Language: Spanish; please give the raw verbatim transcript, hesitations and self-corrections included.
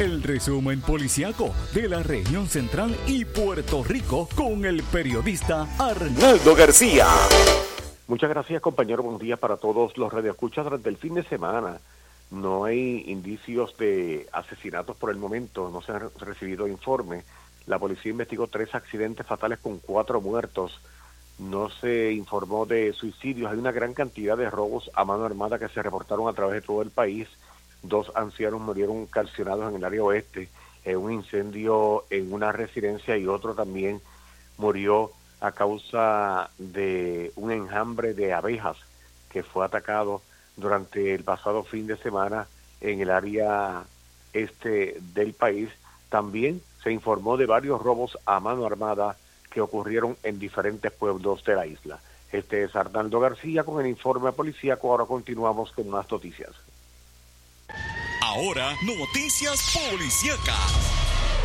El resumen policiaco de la región central y Puerto Rico con el periodista Arnaldo García. Muchas gracias, compañero. Buenos días para todos los radioescuchas. Durante el fin de semana no hay indicios de asesinatos por el momento, no se han recibido informes. La policía investigó tres accidentes fatales con cuatro muertos. No se informó de suicidios. Hay una gran cantidad de robos a mano armada que se reportaron a través de todo el país. Dos ancianos murieron calcinados en el área oeste, en un incendio en una residencia, y otro también murió a causa de un enjambre de abejas que fue atacado durante el pasado fin de semana en el área este del país. También se informó de varios robos a mano armada que ocurrieron en diferentes pueblos de la isla. Este es Arnaldo García con el informe policíaco. Ahora continuamos con más noticias. Ahora, noticias policíacas.